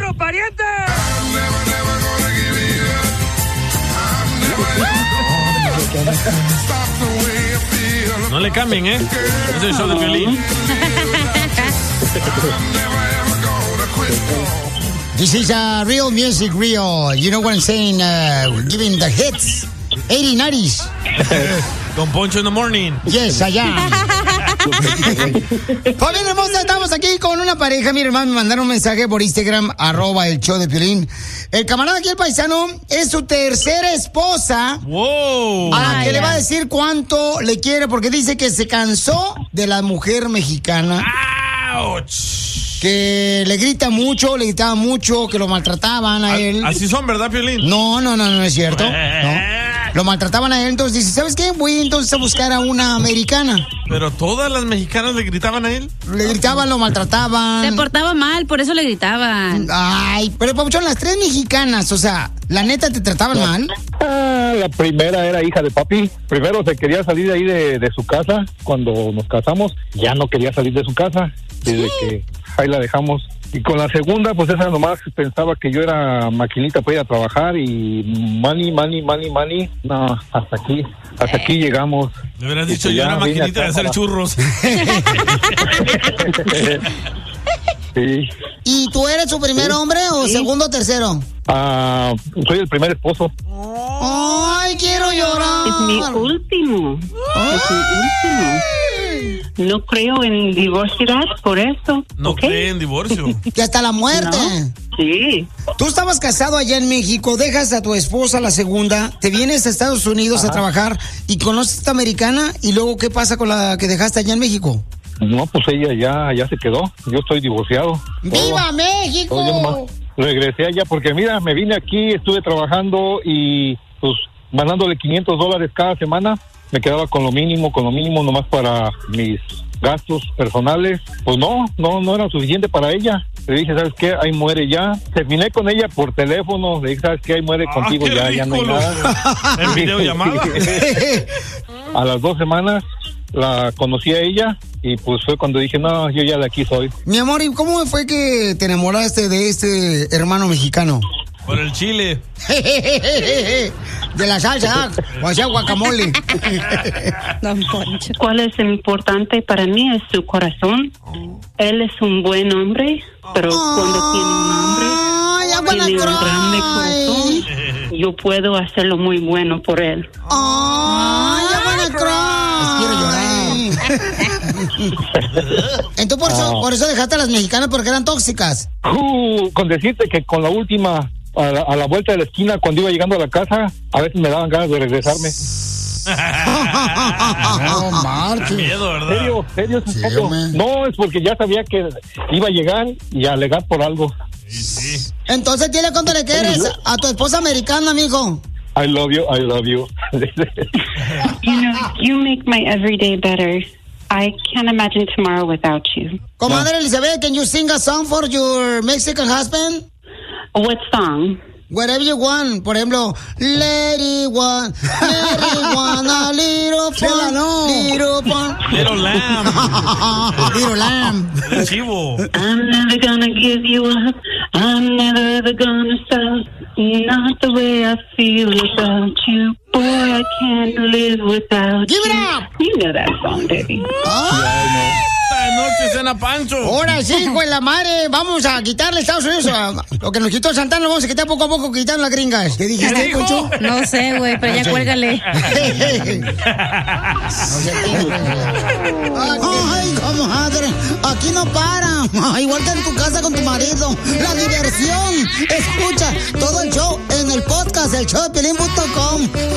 ¡Burro, pariente! No le cambien, ¿eh? Es el show de Piolín. This is real music, real. You know what I'm saying? Giving the hits. 80s, 90s. Don Poncho in the morning. Yes, allá. Familia hermosa, estamos aquí con una pareja. Mi hermano me mandaron un mensaje por Instagram, @el show de Piolín. El camarada aquí, el paisano, es su tercera esposa. ¡Wow! A la que le va a decir cuánto le quiere, porque dice que se cansó de la mujer mexicana. ¡Auch! Que le grita mucho, le gritaba mucho, que lo maltrataban a él. Así son, ¿verdad, Piolín? No es cierto. No. Lo maltrataban a él, entonces dice, ¿sabes qué? Voy entonces a buscar a una americana. ¿Pero todas las mexicanas le gritaban a él? Le gritaban, lo maltrataban. Se portaba mal, por eso le gritaban. Ay, pero papuchón, las tres mexicanas, o sea, ¿la neta te trataban mal? La primera era hija de papi. Primero se quería salir de ahí de su casa. Cuando nos casamos, ya no quería salir de su casa. Desde que ahí la dejamos. Y con la segunda, pues esa nomás pensaba que yo era maquinita para ir a trabajar y money. No, hasta aquí llegamos. Me hubieras dicho, yo era maquinita de hacer churros. Sí. ¿Y tú eres su primer hombre o segundo o tercero? Soy el primer esposo. ¡Ay, quiero llorar! Es mi último. No creo en divorciar por eso. No cree en divorcio. Que hasta la muerte. No. Sí. Tú estabas casado allá en México, dejas a tu esposa, la segunda, te vienes a Estados Unidos a trabajar y conoces a esta americana, y luego ¿qué pasa con la que dejaste allá en México? No, pues ella ya se quedó. Yo estoy divorciado. ¡Viva México! Yo nomás regresé allá porque mira, me vine aquí, estuve trabajando y pues mandándole $500 cada semana. Me quedaba con lo mínimo nomás para mis gastos personales. Pues no era suficiente para ella. Le dije, ¿sabes qué? Ahí muere ya. Terminé con ella por teléfono. Le dije, ¿sabes qué? Ahí muere contigo, ya no hay nada. En videollamada. A las 2 semanas la conocí a ella y pues fue cuando dije, no, yo ya de aquí soy. Mi amor, ¿y cómo fue que te enamoraste de este hermano mexicano? Por el chile. De la salsa, o sea, guacamole. ¿Cuál es importante para mí? Es su corazón. Él es un buen hombre, pero cuando tiene un hombre, tiene un grande corazón, yo puedo hacerlo muy bueno por él. ¡Ay, ya van a cry! Quiero llorar. Entonces, por eso dejaste a las mexicanas, porque eran tóxicas. Con decirte que con la última, a la vuelta de la esquina, cuando iba llegando a la casa, a veces me daban ganas de regresarme. No, Martín. Miedo, ¿verdad? ¿Serio? Sí, No, es porque ya sabía que iba a llegar y a alegar por algo. Sí. Entonces, dile cuánto le quieres a tu esposa americana, amigo. I love you. You know, you make my everyday better. I can't imagine tomorrow without you. Comadre Elizabeth, can you sing a song for your Mexican husband? What song? Whatever you want. Por ejemplo, let it one, a little fun, little fun. Little lamb. Little lamb. El chivo. I'm never gonna give you up. I'm never ever gonna stop. Not the way I feel about you. Boy, I can't live without Give you. it up. You know that song, baby. Esta noche cena Pancho. Ahora sí, hijo de la madre, vamos a quitarle a Estados Unidos lo que nos quitó Santana, lo vamos a quitar poco a poco, quitando las gringas. ¿Qué dijiste, Poncho? No sé, güey, pero ya cuélgale. Ay, comadre, aquí no para. Igual que en tu casa con tu marido. La diversión. Escucha todo el show en el podcast, elshowdepiolín.com.